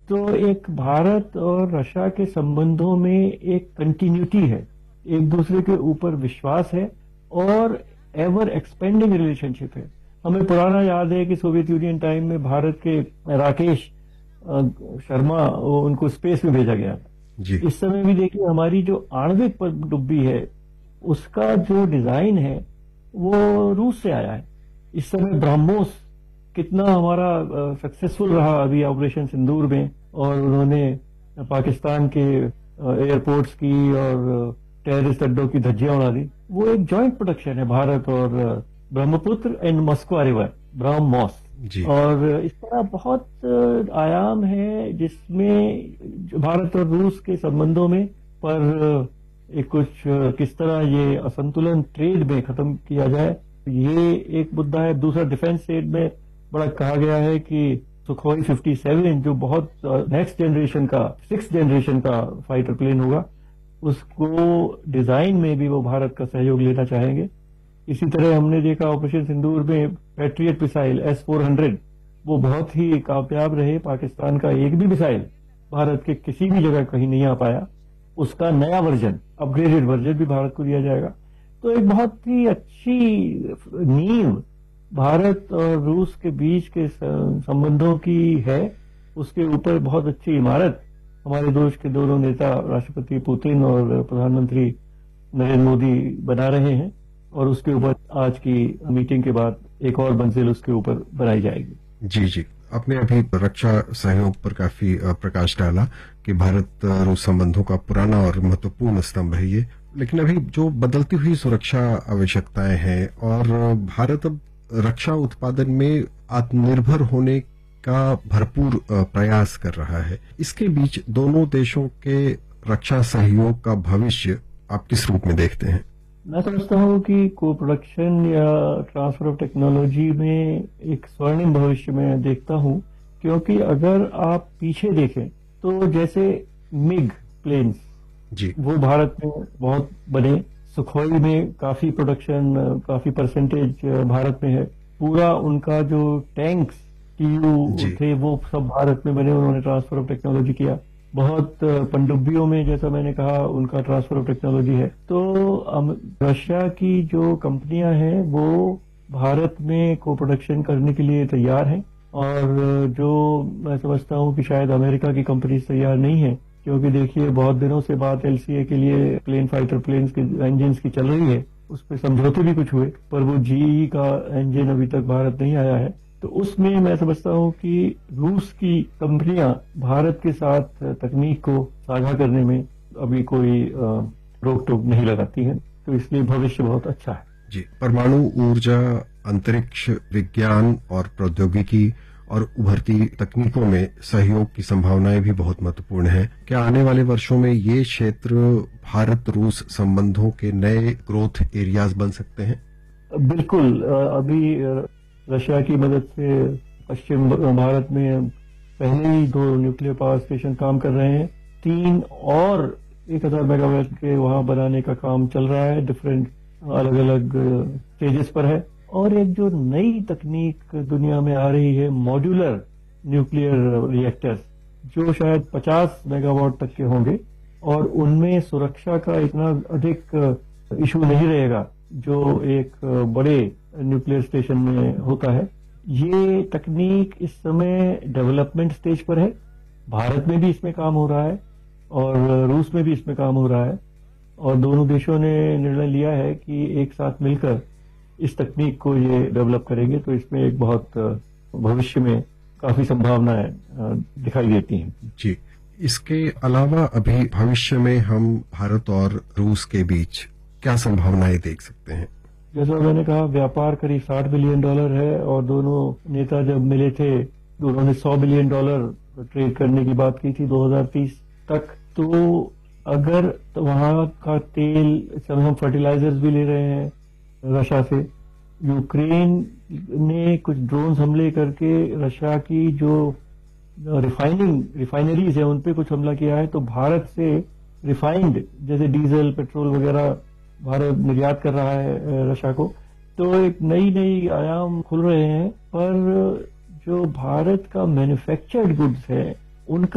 तो एक भारत और रशिया के संबंधों में एक कंटिन्यूटी है, एक दूसरे के ऊपर विश्वास है और एवर एक्सपेंडिंग रिलेशनशिप है। हमें पुराना याद है कि सोवियत यूनियन टाइम में भारत के राकेश शर्मा उनको स्पेस में भेजा गया। जी। इस समय भी देखिए हमारी जो आणविक पनडुब्बी है उसका जो डिजाइन है वो रूस से आया है। इस समय ब्रह्मोस कितना हमारा सक्सेसफुल रहा अभी ऑपरेशन सिंदूर में, और उन्होंने पाकिस्तान के एयरपोर्ट्स की और टेररिस्ट अड्डों की धज्जियां उड़ा दी। वो एक जॉइंट प्रोडक्शन है भारत और ब्रह्मपुत्र एंड मस्को रिवर, ब्रह्मोस। और इस तरह बहुत आयाम है जिसमें भारत और रूस के संबंधों में, पर एक कुछ किस तरह ये असंतुलन ट्रेड में खत्म किया जाए, ये एक मुद्दा है। दूसरा, डिफेंस एड में बड़ा कहा गया है कि सुखोई 57 जो बहुत नेक्स्ट जनरेशन का 6th जनरेशन का फाइटर प्लेन होगा, उसको डिजाइन में भी वो भारत का सहयोग लेना चाहेंगे। इसी तरह हमने देखा ऑपरेशन सिंदूर में पैट्रियट मिसाइल S-400 वो बहुत ही कामयाब रहे। पाकिस्तान का एक भी मिसाइल भारत के किसी भी जगह कहीं नहीं आ पाया। उसका नया वर्जन, अपग्रेडेड वर्जन भी भारत को दिया जाएगा। तो एक बहुत ही अच्छी नींव भारत और रूस के बीच के संबंधों की है। उसके ऊपर बहुत अच्छी इमारत हमारे देश के दोनों नेता राष्ट्रपति पुतिन और प्रधानमंत्री नरेंद्र मोदी बना रहे हैं, और उसके ऊपर आज की मीटिंग के बाद एक और मंजिल उसके ऊपर बनाई जाएगी। जी जी, आपने अभी रक्षा सहयोग पर काफी प्रकाश डाला कि भारत रूस संबंधों का पुराना और महत्वपूर्ण स्तंभ है ये, लेकिन अभी जो बदलती हुई सुरक्षा आवश्यकताएं हैं और भारत अब रक्षा उत्पादन में आत्मनिर्भर होने का भरपूर प्रयास कर रहा है, इसके बीच दोनों देशों के रक्षा सहयोग का भविष्य आप किस रूप में देखते हैं? मैं समझता हूँ कि को प्रोडक्शन या ट्रांसफर ऑफ टेक्नोलॉजी में एक स्वर्णिम भविष्य में देखता हूँ, क्योंकि अगर आप पीछे देखें तो जैसे मिग प्लेन्स जी, वो भारत में बहुत बने, सुखोई में काफी प्रोडक्शन, काफी परसेंटेज भारत में है। पूरा उनका जो टैंक्स TU थे वो सब भारत में बने, उन्होंने ट्रांसफर ऑफ टेक्नोलॉजी किया। बहुत पनडुब्बियों में जैसा मैंने कहा उनका ट्रांसफर ऑफ टेक्नोलॉजी है। तो रशिया की जो कंपनियां हैं वो भारत में को प्रोडक्शन करने के लिए तैयार हैं, और जो मैं समझता हूं कि शायद अमेरिका की कंपनी तैयार नहीं है, क्योंकि देखिए बहुत दिनों से बात LCA के लिए प्लेन फाइटर प्लेन्स के इंजन की चल रही है, उस पर समझौते भी कुछ हुए, पर वो GE का इंजन अभी तक भारत नहीं आया है। तो उसमें मैं समझता हूं कि रूस की कंपनियां भारत के साथ तकनीक को साझा करने में अभी कोई रोक टोक नहीं लगाती हैं, तो इसलिए भविष्य बहुत अच्छा है। जी, परमाणु ऊर्जा, अंतरिक्ष विज्ञान और प्रौद्योगिकी और उभरती तकनीकों में सहयोग की संभावनाएं भी बहुत महत्वपूर्ण हैं। क्या आने वाले वर्षों में ये क्षेत्र भारत रूस संबंधों के नए ग्रोथ एरियाज बन सकते हैं? बिल्कुल। अभी रशिया की मदद से पश्चिम भारत में पहले ही 2 न्यूक्लियर पावर स्टेशन काम कर रहे हैं, 3 और 1000 मेगावाट के वहां बनाने का काम चल रहा है, डिफरेंट अलग अलग स्टेजेस पर है। और एक जो नई तकनीक दुनिया में आ रही है, मॉड्यूलर न्यूक्लियर रिएक्टर्स, जो शायद 50 मेगावाट तक के होंगे, और उनमें सुरक्षा का इतना अधिक इशू नहीं रहेगा जो एक बड़े न्यूक्लियर स्टेशन में होता है। ये तकनीक इस समय डेवलपमेंट स्टेज पर है। भारत में भी इसमें काम हो रहा है और रूस में भी इसमें काम हो रहा है, और दोनों देशों ने निर्णय लिया है कि एक साथ मिलकर इस तकनीक को ये डेवलप करेंगे। तो इसमें एक बहुत भविष्य में काफी संभावनाएं दिखाई देती हैं। जी, इसके अलावा अभी भविष्य में हम भारत और रूस के बीच क्या संभावनाएं देख सकते हैं? जैसा मैंने कहा, व्यापार करीब $60 बिलियन है, और दोनों नेता जब मिले थे उन्होंने $100 बिलियन ट्रेड करने की बात की थी 2030 तक। तो अगर वहां का तेल, इस समय हम फर्टिलाइजर्स भी ले रहे हैं रशिया से। यूक्रेन ने कुछ ड्रोन हमले करके रशिया की जो रिफाइनरीज है उन पे कुछ हमला किया है। तो भारत से रिफाइंड जैसे डीजल, पेट्रोल वगैरह भारत निर्यात कर रहा है रशिया को। तो एक नई आयाम खुल रहे हैं, पर जो भारत का मैन्युफैक्चर्ड गुड्स है उनका